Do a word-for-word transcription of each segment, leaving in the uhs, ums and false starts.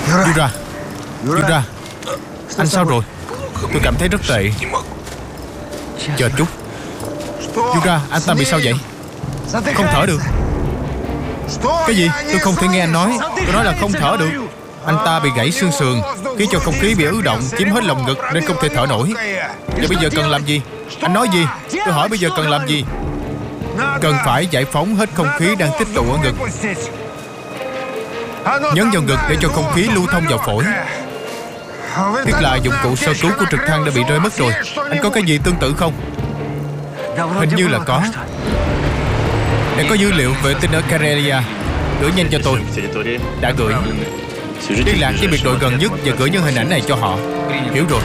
Yura, Yura, anh sao rồi? Tôi cảm thấy rất tệ. Chờ chút. Yura, anh ta bị sao vậy? Không thở được. Cái gì? Tôi không thể nghe anh nói. Tôi nói là không thở được. Anh ta bị gãy xương sườn, khiến cho không khí bị ứ động, chiếm hết lồng ngực nên không thể thở nổi. Và bây giờ cần làm gì? Anh nói gì? Tôi hỏi bây giờ cần làm gì? Cần phải giải phóng hết không khí đang tích tụ ở ngực. Nhấn vào ngực để cho không khí lưu thông vào phổi. Tiếc là dụng cụ sơ cứu của trực thăng đã bị rơi mất rồi. Anh có cái gì tương tự không? Hình như là có. Để có dữ liệu vệ tinh ở Karelia. Gửi nhanh cho tôi. Đã gửi. Liên lạc với biệt đội gần nhất và gửi những hình ảnh này cho họ. Hiểu rồi.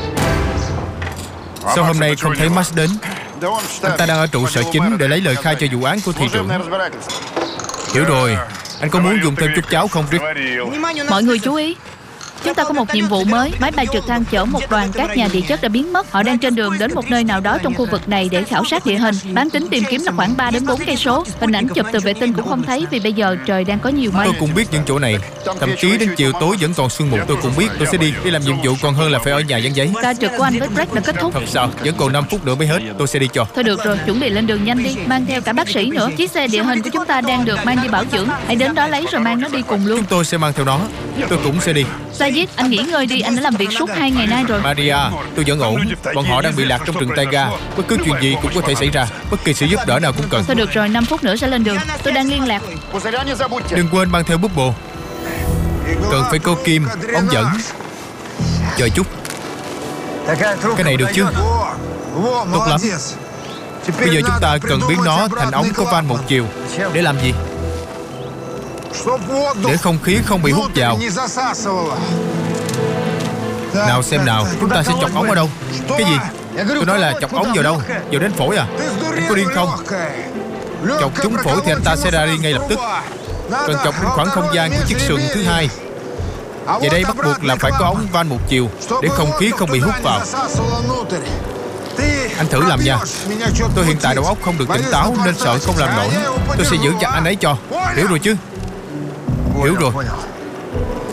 Sao hôm nay không thấy Max đến? Anh ta đang ở trụ sở chính để lấy lời khai cho vụ án của thị trưởng. Hiểu rồi. Anh có muốn dùng thêm chút cháo không, Rick? Mọi người chú ý, chúng ta có một nhiệm vụ mới. Máy bay trực thăng chở một đoàn các nhà địa chất đã biến mất. Họ đang trên đường đến một nơi nào đó trong khu vực này để khảo sát địa hình. Bán tính tìm kiếm là khoảng ba đến bốn cây số. Hình ảnh chụp từ vệ tinh cũng không thấy vì bây giờ trời đang có nhiều mây. Tôi cũng biết những chỗ này. Thậm chí đến chiều tối vẫn còn sương mù. Tôi cũng biết. Tôi sẽ đi. Đi làm nhiệm vụ còn hơn là phải ở nhà dán giấy. Ca trực của anh với Greg đã kết thúc. Thật sao? Vẫn còn năm phút nữa mới hết. Tôi sẽ đi cho. Thôi được rồi, chuẩn bị lên đường nhanh đi. Mang theo cả bác sĩ nữa. Chiếc xe địa hình của chúng ta đang được mang đi bảo dưỡng. Hãy đến đó lấy rồi mang nó đi cùng luôn. Chúng tôi sẽ mang theo nó. Tôi cũng sẽ đi. Sajid, anh nghỉ ngơi đi. Anh đã làm việc suốt hai ngày nay rồi. Maria, tôi vẫn ổn. Bọn họ đang bị lạc trong rừng taiga. Bất cứ chuyện gì cũng có thể xảy ra. Bất kỳ sự giúp đỡ nào cũng cần. Thôi được rồi, năm phút nữa sẽ lên đường. Tôi đang liên lạc. Đừng quên mang theo búp bồ. Cần phải có kim, ống dẫn. Chờ chút. Cái này được chứ? Tốt lắm. Bây giờ chúng ta cần biến nó thành ống có van một chiều. Để làm gì? Để không khí không bị hút vào. Nào xem nào, chúng ta sẽ chọc ống ở đâu? Cái gì? Tôi nói là chọc ống vào đâu? Vào đến phổi à? Anh có điên không? Chọc trúng phổi thì anh ta sẽ ra đi ngay lập tức. Cần chọc đến khoảng không gian của chiếc sườn thứ hai. Vậy đây bắt buộc là phải có ống van một chiều để không khí không bị hút vào. Anh thử làm nha. Tôi hiện tại đầu óc không được tỉnh táo nên sợ không làm nổi. Tôi sẽ giữ chặt anh ấy cho. Hiểu rồi chứ? Hiểu rồi.